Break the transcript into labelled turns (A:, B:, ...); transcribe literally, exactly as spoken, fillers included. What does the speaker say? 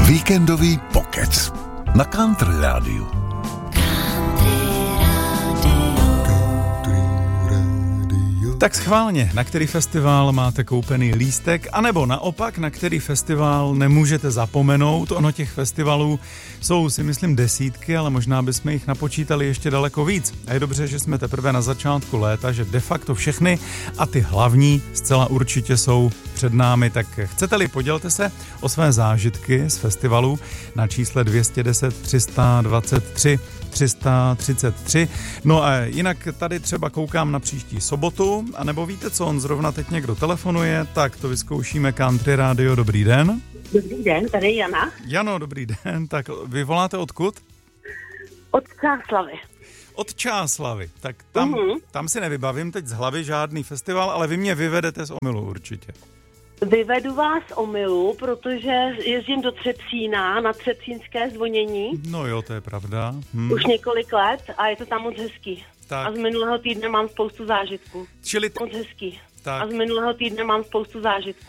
A: Víkendový pokec na Country Rádiu.
B: Tak schválně, na který festival máte koupený lístek, anebo naopak, na který festival nemůžete zapomenout. Ono těch festivalů jsou, si myslím, desítky, ale možná bychom jich napočítali ještě daleko víc. A je dobře, že jsme teprve na začátku léta, že de facto všechny a ty hlavní zcela určitě jsou před námi. Tak chcete-li, podělte se o své zážitky z festivalů na čísle dvě stě deset, tři sta dvacet tři, tři sta třicet tři. No a jinak tady třeba koukám na příští sobotu, anebo víte co, on zrovna teď někdo telefonuje, tak to vyzkoušíme. Country Radio, dobrý den.
C: Dobrý den, tady Jana.
B: Jano, dobrý den, tak vy voláte odkud?
C: Od Čáslavy.
B: Od Čáslavy, tak tam,
C: uh-huh.
B: tam si nevybavím teď z hlavy žádný festival, ale vy mě vyvedete z omylu určitě.
C: Vyvedu vás z omylu, protože jezdím do Třepsína na třepsínské zvonění.
B: No jo, to je pravda. Hm.
C: Už několik let a je to tam moc hezký.
B: Tak.
C: A z minulého týdne mám spoustu zážitků.
B: Čili t-
C: Moc hezký.
B: tak.
C: A z minulého týdne mám spoustu zážitků.